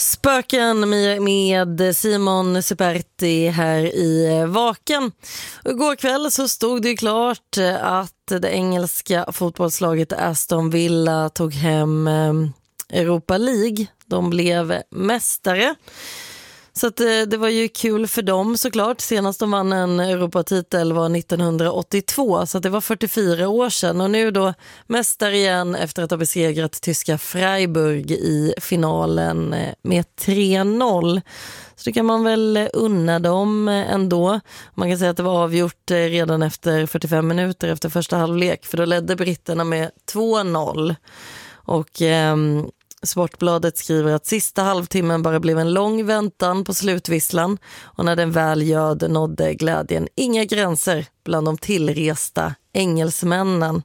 Spöken med Simon Superti här i Vaken. Igår kväll så stod det klart att det engelska fotbollslaget Aston Villa tog hem Europa League. De blev mästare. Så att det var ju kul för dem såklart. Senast de vann en Europatitel var 1982, så att det var 44 år sedan. Och nu då mästare igen efter att ha besegrat tyska Freiburg i finalen med 3-0. Så det kan man väl unna dem ändå. Man kan säga att det var avgjort redan efter 45 minuter efter första halvlek. För då ledde britterna med 2-0. Och Sportbladet skriver att sista halvtimmen bara blev en lång väntan på slutvisslan, och när den väl göd nådde glädjen inga gränser bland de tillresta engelsmännen.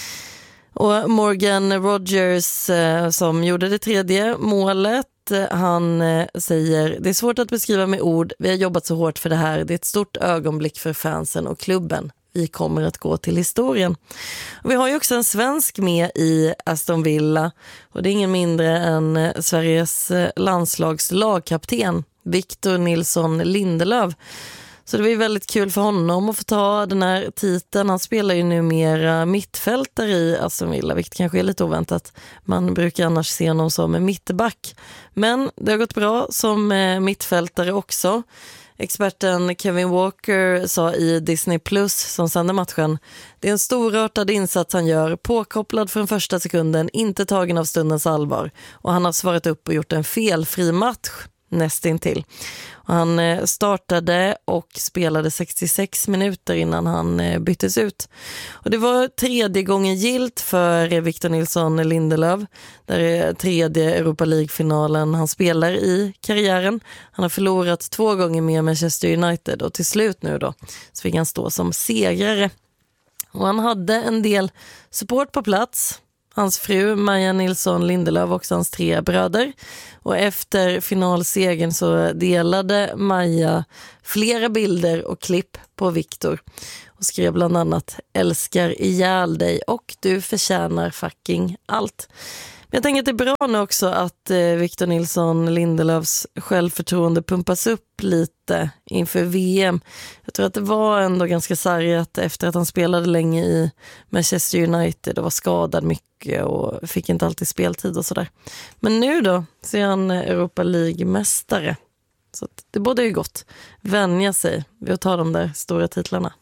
Och Morgan Rogers som gjorde det tredje målet, han säger: det är svårt att beskriva med ord, vi har jobbat så hårt för det här, det är ett stort ögonblick för fansen och klubben. Vi kommer att gå till historien. Och vi har ju också en svensk med i Aston Villa, och det är ingen mindre än Sveriges landslagskapten Victor Nilsson Lindelöf. Så det var ju väldigt kul för honom att få ta den här titeln. Han spelar ju numera mittfältare i Aston Villa, vilket kanske är lite oväntat. Man brukar annars se honom som mittback. Men det har gått bra som mittfältare också. Experten Kevin Walker sa i Disney Plus som sände matchen: det är en storartad insats han gör, påkopplad från första sekunden, inte tagen av stundens allvar. Och han har svarat upp och gjort en felfri match nästintill. Och han startade och spelade 66 minuter innan han byttes ut. Och det var tredje gången gilt för Victor Nilsson Lindelöf. Det är tredje Europa League-finalen han spelar i karriären. Han har förlorat 2 gånger med Manchester United, och till slut nu då så fick han stå som segrare. Och han hade en del support på plats. Hans fru Maja Nilsson Lindelöf och också hans 3 bröder. Och efter finalsegern så delade Maja flera bilder och klipp på Victor. Och skrev bland annat: älskar ihjäl dig och du förtjänar fucking allt. Men jag tänker att det är bra nu också att Victor Nilsson Lindelöfs självförtroende pumpas upp lite inför VM. Jag tror att det var ändå ganska sargat efter att han spelade länge i Manchester United och var skadad mycket och fick inte alltid speltid och sådär. Men nu då så är han Europa League-mästare. Så det borde ju gott vänja sig vid att ta de där stora titlarna.